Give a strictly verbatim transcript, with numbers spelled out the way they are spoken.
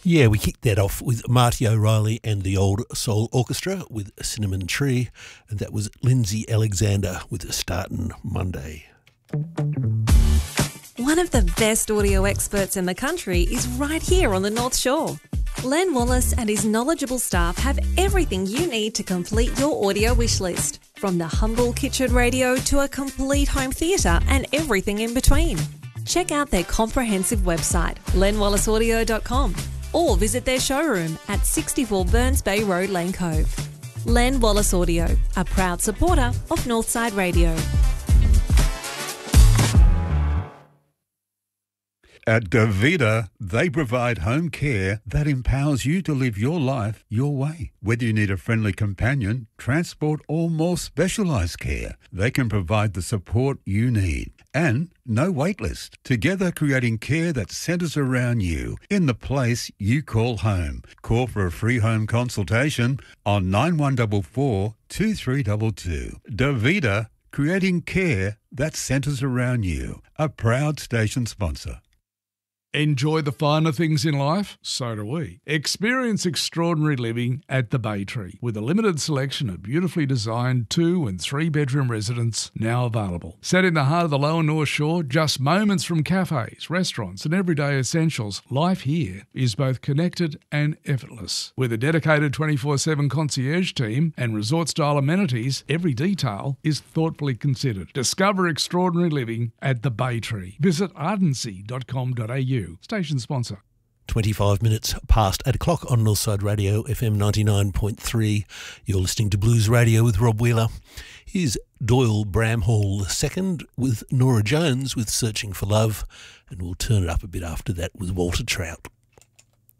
Yeah, we kicked that off with Marty O'Reilly and the Old Soul Orchestra with Cinnamon Tree, and that was Lindsay Alexander with Startin' Monday. One of the best audio experts in the country is right here on the North Shore. Len Wallace and his knowledgeable staff have everything you need to complete your audio wish list, from the humble kitchen radio to a complete home theatre and everything in between. Check out their comprehensive website, len wallace audio dot com, or visit their showroom at sixty-four Burns Bay Road, Lane Cove. Len Wallace Audio, a proud supporter of Northside Radio. At Davida, they provide home care that empowers you to live your life your way. Whether you need a friendly companion, transport, or more specialised care, they can provide the support you need. And no wait list. Together creating care that centres around you in the place you call home. Call for a free home consultation on nine one four four, two three two two. Davida, creating care that centres around you. A proud station sponsor. Enjoy the finer things in life? So do we. Experience extraordinary living at the Bay Tree, with a limited selection of beautifully designed two and three bedroom residences now available. Set in the heart of the Lower North Shore, just moments from cafes, restaurants and everyday essentials, life here is both connected and effortless. With a dedicated twenty-four seven concierge team and resort-style amenities, every detail is thoughtfully considered. Discover extraordinary living at the Bay Tree. Visit ardency dot com dot a u. Station sponsor. twenty-five minutes past eight o'clock on Northside Radio, F M ninety-nine point three. You're listening to Blues Radio with Rob Wheeler. Here's Doyle Bramhall the second with Nora Jones with Searching for Love, and we'll turn it up a bit after that with Walter Trout.